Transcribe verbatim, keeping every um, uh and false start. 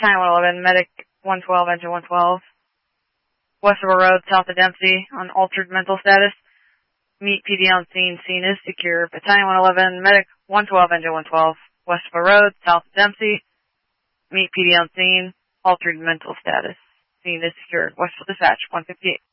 Battalion one eleven, Medic one twelve, Engine one twelve. Westboro Road, south of Dempsey, on altered mental status. Meet P D on scene. Scene is secure. Battalion one eleven, Medic one twelve, Engine one twelve. Westboro Road, south of Dempsey. Meet P D on scene. Altered mental status. Scene is secure. Westboro Dispatch, one fifty-eight.